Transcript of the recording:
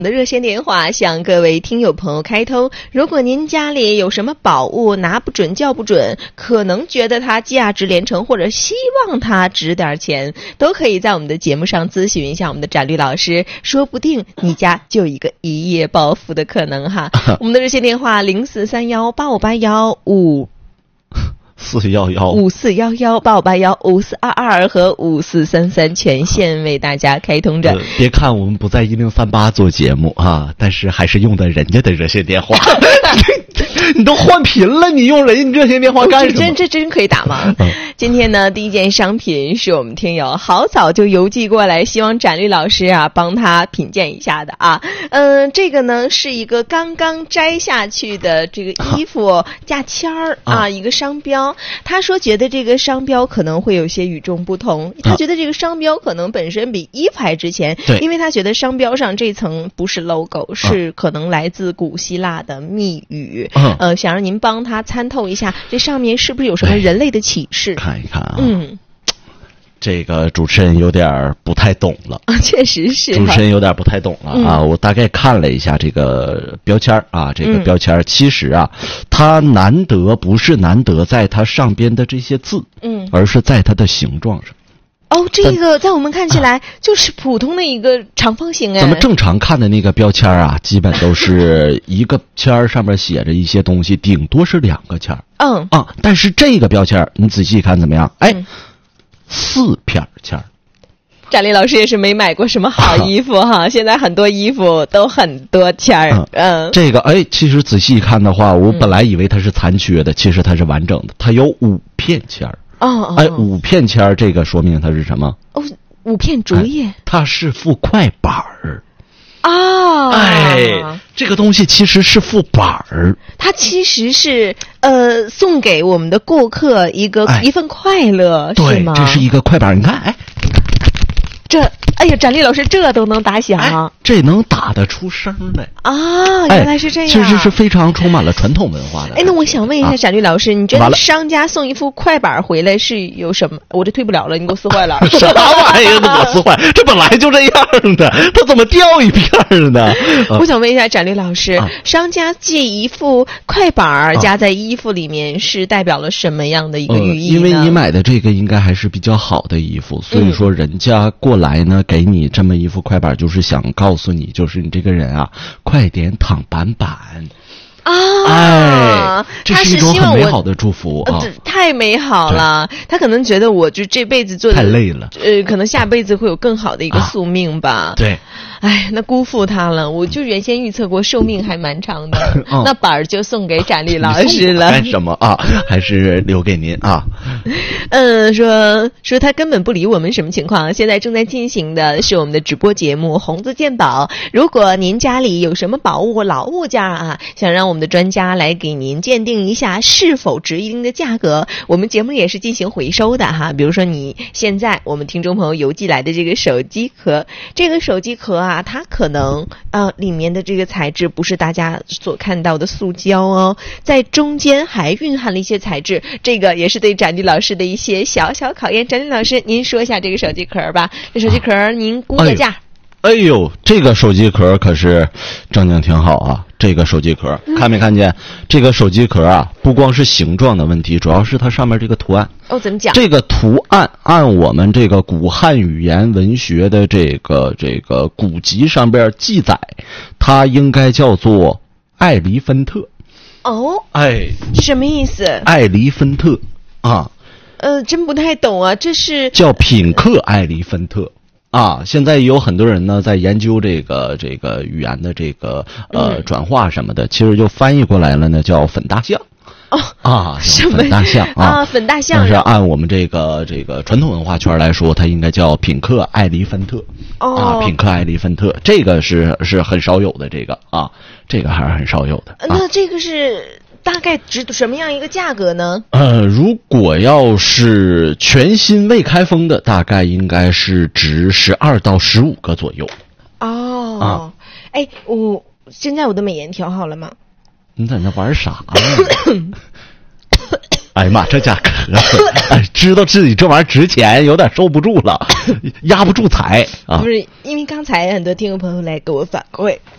的热线电话向各位听友朋友开通，如果您家里有什么宝物拿不准叫不准，可能觉得它价值连城或者希望它值点钱，都可以在我们的节目上咨询一下我们的展律老师，说不定你家就有一个一夜暴富的可能哈。我们的热线电话043185815411 541185815422和5433全线为大家开通着。 别看我们不在1038做节目啊，但是还是用的人家的热线电话。你都换频了，你用人家热线电话干什么？ 这真可以打吗？今天呢，第一件商品是我们听友好早就邮寄过来，希望展律老师啊帮他品鉴一下的啊。这个呢是一个刚刚摘下去的这个衣服价签儿啊，一个商标。他说觉得这个商标可能会有些与众不同，他觉得这个商标可能本身比衣服还值钱，因为他觉得商标上这层不是 logo， 是可能来自古希腊的密语。想让您帮他参透一下，这上面是不是有什么人类的启示？ 看一看啊。这个主持人有点不太懂了啊，确实是主持人有点不太懂了啊。我大概看了一下这个标签啊，这个标签其实啊，它难得不是难得在它上边的这些字，而是在它的形状上。 哦，这个在我们看起来就是普通的一个长方形哎。 咱们正常看的那个标签啊，基本都是一个签上面写着一些东西，顶多是2个签。但是这个标签你仔细看怎么样？4片签。 展律老师也是没买过什么好衣服哈，现在很多衣服都很多签儿。 这个其实仔细看的话，我本来以为它是残缺的，其实它是完整的，它有5片签儿。5片签儿，这个说明它是什么 ？5片竹叶。 它是副快板儿。这个东西其实是副板儿， 它其实是送给我们的顾客一份快乐，是吗？ 对，这是一个快板儿，你看， 哎呀，展律老师这都能打响， 这能打得出声来啊！原来是这样， 其实是非常充满了传统文化的。 那我想问一下展律老师，你觉得商家送一副快板回来是有什么？我这退不了了，你给我撕坏了。 啥玩意儿？我撕坏？这本来就这样的，它怎么掉一片呢？ 我想问一下展律老师，商家寄一副快板夹在衣服里面，是代表了什么样的一个寓意呢？ 因为你买的这个应该还是比较好的衣服，所以说人家过来呢。给你这么一副快板，就是想告诉你，就是你这个人啊，快点躺板板啊！这是一种很美好的祝福啊！ 太美好了，他可能觉得我就这辈子做的太累了， 可能下辈子会有更好的一个宿命吧。 对。 那辜负他了。我就原先预测过寿命还蛮长的，那板儿就送给展律老师了。 干什么啊？还是留给您啊？ 说他根本不理我们，什么情况？现在正在进行的是我们的直播节目《红字鉴宝》。如果您家里有什么宝物、老物件啊，想让我们的专家来给您鉴定一下是否值一定的价格，我们节目也是进行回收的哈。比如说你现在我们听众朋友邮寄来的这个手机壳，这个手机壳它可能里面的这个材质不是大家所看到的塑胶哦，在中间还蕴含了一些材质，这个也是对展律老师的一些小小考验。展律老师，您说一下这个手机壳吧，这手机壳您估个价。 这个手机壳可是正经挺好啊。这个手机壳看没看见？这个手机壳啊，不光是形状的问题，主要是它上面这个图案。 怎么讲？ 这个图案按我们这个古汉语言文学的这个古籍上边记载，它应该叫做艾黎芬特。 什么意思？ 艾黎芬特啊。 真不太懂啊，这是叫品客艾黎芬特。现在有很多人呢在研究这个语言的这个转化什么的，其实就翻译过来了呢，叫粉大象。 什么粉大象粉大象。 但是按我们这个传统文化圈来说，它应该叫品客艾黎芬特。品客艾黎芬特，这个是很少有的，这个还是很少有的。 那这个是大概值什么样一个价格呢？ 如果要是全新未开封的，大概应该是值12到15个左右。 现在我的美颜调好了吗？ 你在那玩啥呢？哎呀妈，这家咳嗽，知道自己这玩意儿值钱，有点受不住了，压不住财啊！ 不是，因为刚才很多听众朋友来给我反馈，